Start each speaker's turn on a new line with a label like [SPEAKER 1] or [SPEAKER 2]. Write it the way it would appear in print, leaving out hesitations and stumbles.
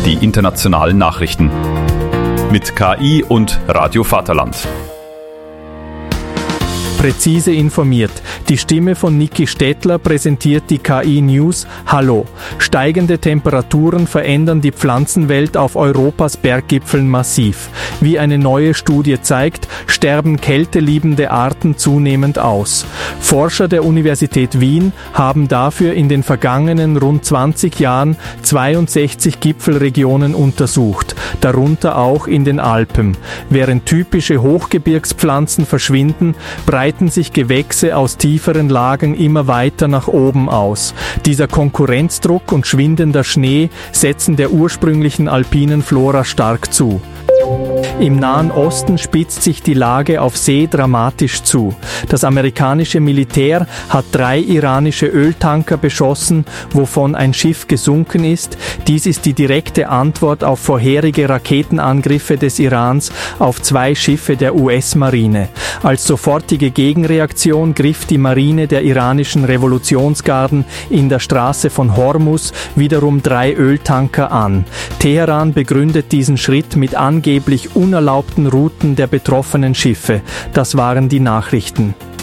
[SPEAKER 1] die internationalen Nachrichten. Mit KI und Radio Vaterland.
[SPEAKER 2] Präzise informiert. Die Stimme von Niki Stettler präsentiert die KI News. Hallo. Steigende Temperaturen verändern die Pflanzenwelt auf Europas Berggipfeln massiv. Wie eine neue Studie zeigt, sterben kälteliebende Arten zunehmend aus. Forscher der Universität Wien haben dafür in den vergangenen rund 20 Jahren 62 Gipfelregionen untersucht, darunter auch in den Alpen. Während typische Hochgebirgspflanzen verschwinden, breiten sich Gewächse aus tieferen Lagen immer weiter nach oben aus. Dieser Konkurrenzdruck und schwindender Schnee setzen der ursprünglichen alpinen Flora stark zu. Im Nahen Osten spitzt sich die Lage auf See dramatisch zu. Das amerikanische Militär hat 3 iranische Öltanker beschossen, wovon ein Schiff gesunken ist. Dies ist die direkte Antwort auf vorherige Raketenangriffe des Irans auf 2 Schiffe der US-Marine. Als sofortige Gegenreaktion griff die Marine der iranischen Revolutionsgarden in der Straße von Hormuz wiederum 3 Öltanker an. Teheran begründet diesen Schritt mit angeblich unerlaubten Routen der betroffenen Schiffe. Das waren die Nachrichten.